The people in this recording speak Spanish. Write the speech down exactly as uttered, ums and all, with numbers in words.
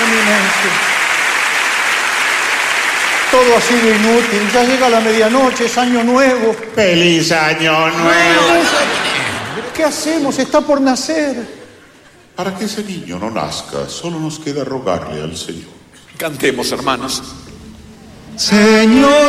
eminencia. Todo ha sido inútil. Ya llega la medianoche, es año nuevo. ¡Feliz año nuevo! ¿Qué hacemos? Está por nacer. Para que ese niño no nazca, solo nos queda rogarle al Señor. Cantemos, hermanos. Señor.